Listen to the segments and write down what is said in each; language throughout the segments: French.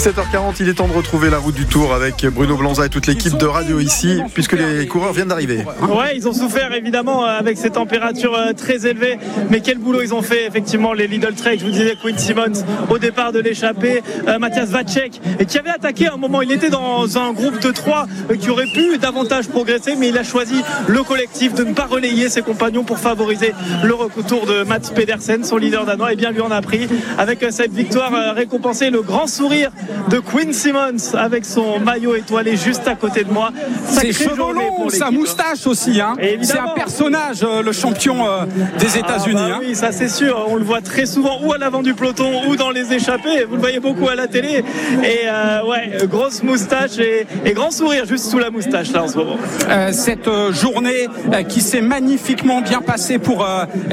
17h40, il est temps de retrouver la route du Tour avec Bruno Blanza et toute l'équipe de radio ici, puisque les coureurs viennent d'arriver. Ouais, ils ont souffert évidemment avec ces températures très élevées, mais quel boulot ils ont fait effectivement les Lidl Trek. Je vous disais Quinn Simmons au départ de l'échappée, Matthias Vacek qui avait attaqué à un moment, il était dans un groupe de 3 qui aurait pu davantage progresser, mais il a choisi le collectif de ne pas relayer ses compagnons pour favoriser le retour de Mats Pedersen, son leader danois, et bien lui en a pris avec cette victoire récompensée, le grand sourire de Quinn Simmons avec son maillot étoilé juste à côté de moi. Ses cheveux longs, sa moustache aussi, hein. C'est un personnage, le champion des États-Unis. Oui, ça c'est sûr, on le voit très souvent ou à l'avant du peloton ou dans les échappées, vous le voyez beaucoup à la télé, et grosse moustache et grand sourire juste sous la moustache là en ce moment. Cette journée qui s'est magnifiquement bien passée pour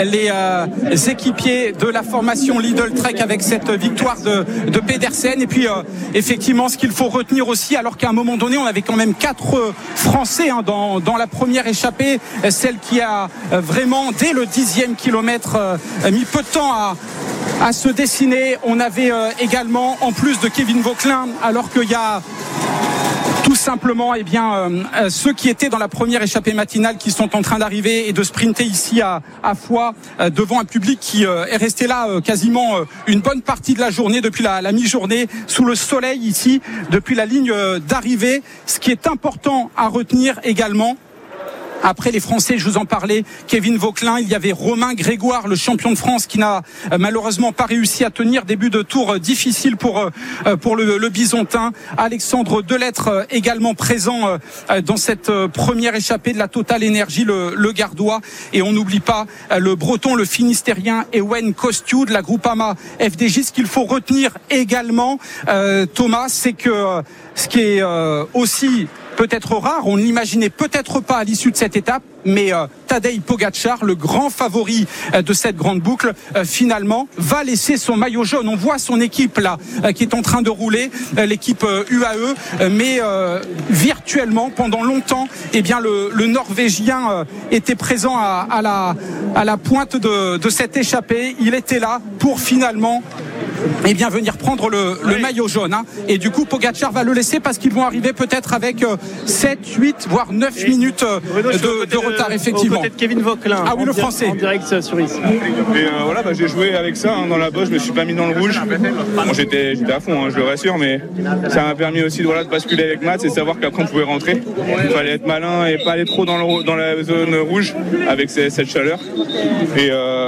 les équipiers de la formation Lidl Trek avec cette victoire de Pedersen. Et puis effectivement, ce qu'il faut retenir aussi, alors qu'à un moment donné on avait quand même 4 Français dans la première échappée, celle qui a vraiment dès le 10e kilomètre mis peu de temps à se dessiner. On avait également, en plus de Kevin Vauquelin, alors qu'il y a tout simplement ceux qui étaient dans la première échappée matinale qui sont en train d'arriver et de sprinter ici à Foix devant un public qui est resté là quasiment une bonne partie de la journée depuis la mi-journée sous le soleil ici depuis la ligne d'arrivée. Ce qui est important à retenir également, après les Français, je vous en parlais, Kevin Vauquelin, il y avait Romain Grégoire, le champion de France, qui n'a malheureusement pas réussi à tenir. Début de tour difficile pour le Bisontin. Alexandre Delettre également présent dans cette première échappée de la Total Énergie, le Gardois. Et on n'oublie pas le Breton, le Finistérien Ewen Kostiou de la Groupama FDJ. Ce qu'il faut retenir également, Thomas, c'est que ce qui est aussi peut-être rare, on ne l'imaginait peut-être pas à l'issue de cette étape, mais Tadej Pogačar, le grand favori de cette grande boucle, finalement va laisser son maillot jaune. On voit son équipe là qui est en train de rouler, l'équipe UAE, mais virtuellement pendant longtemps, le Norvégien était présent à la pointe de cette échappée. Il était là pour finalement venir prendre le maillot jaune, hein. Et du coup Pogačar va le laisser parce qu'ils vont arriver peut-être avec 7, 8 voire 9 minutes de retard effectivement. Côté de Kevin Vauquelin. Ah oui, le français. En direct sur ici. Et j'ai joué avec ça dans la bosse, je me suis pas mis dans le rouge. Bon, j'étais à fond, je le rassure, mais ça m'a permis aussi de basculer avec Mats et savoir qu'après on pouvait rentrer. Il fallait être malin et pas aller trop dans la zone rouge avec cette chaleur. Et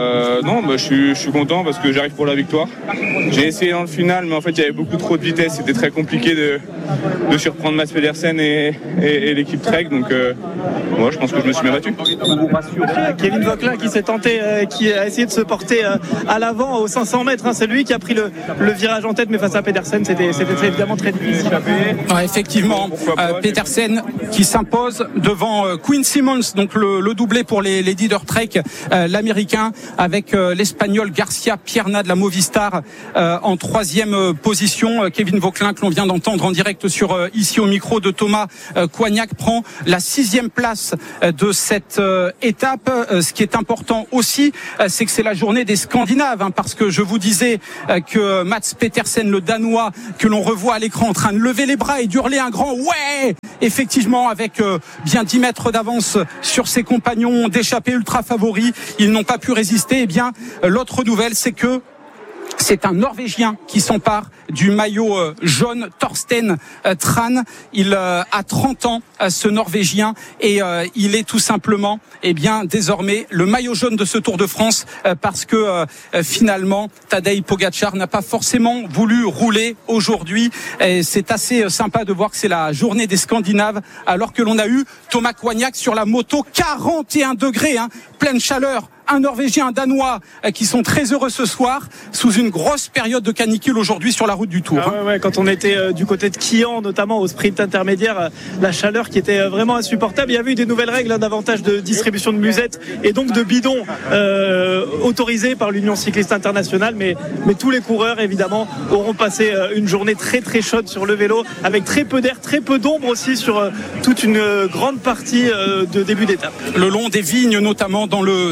je suis content parce que j'arrive pour la victoire. J'ai essayé dans le final, mais en fait il y avait beaucoup trop de vitesse, c'était très compliqué de surprendre Mats Pedersen et l'équipe Trek, donc moi je pense que je me suis bien battu. Kevin Vauquelin qui s'est tenté, qui a essayé de se porter à l'avant aux 500 mètres, hein. C'est lui qui a pris le virage en tête, mais face à Pedersen c'était évidemment très difficile. Ouais, effectivement, Pedersen qui s'impose devant Quinn Simmons, donc le doublé pour les leaders Trek, l'américain, avec l'espagnol Garcia Pierna de la Movistar en 3e position. Kevin Vauquelin, que l'on vient d'entendre en direct ici au micro de Thomas Coignac, prend la 6e place de cette étape. Ce qui est important aussi, c'est que c'est la journée des Scandinaves, hein, parce que je vous disais que Mats Pedersen, le Danois, que l'on revoit à l'écran en train de lever les bras et d'hurler un grand ouais, effectivement, avec bien 10 mètres d'avance sur ses compagnons d'échappée ultra favoris, ils n'ont pas pu résister. L'autre nouvelle, c'est que c'est un Norvégien qui s'empare du maillot jaune, Thorsten Tran. Il a 30 ans, ce Norvégien, et il est tout simplement désormais le maillot jaune de ce Tour de France, parce que finalement Tadej Pogačar n'a pas forcément voulu rouler aujourd'hui. Et c'est assez sympa de voir que c'est la journée des Scandinaves, alors que l'on a eu Thomas Coignac sur la moto, 41 degrés, hein, pleine chaleur. Un Norvégien, un Danois qui sont très heureux ce soir sous une grosse période de canicule aujourd'hui sur la route du Tour. Quand on était du côté de Quillan, notamment au sprint intermédiaire, la chaleur qui était vraiment insupportable. Il y avait eu des nouvelles règles d'avantage de distribution de musettes et donc de bidons autorisés par l'Union cycliste internationale, mais tous les coureurs évidemment auront passé une journée très très chaude sur le vélo, avec très peu d'air, très peu d'ombre aussi sur toute une grande partie de début d'étape. Le long des vignes, notamment dans le début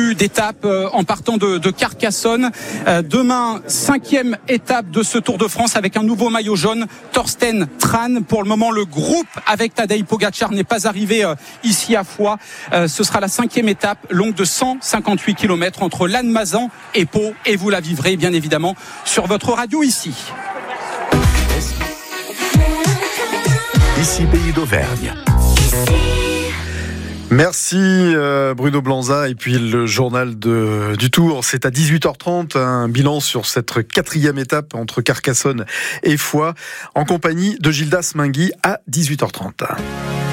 début d'étape en partant de Carcassonne. Demain, 5e étape de ce Tour de France avec un nouveau maillot jaune, Thorsten Tran. Pour le moment, le groupe avec Tadej Pogačar n'est pas arrivé ici à Foix. Ce sera la 5e étape, longue de 158 km entre Lannemezan et Pau. Et vous la vivrez bien évidemment sur votre radio ici. Ici Pays d'Auvergne. Merci Bruno Blanza. Et puis le journal du Tour, c'est à 18h30, un bilan sur cette 4e étape entre Carcassonne et Foix, en compagnie de Gildas Mingui à 18h30.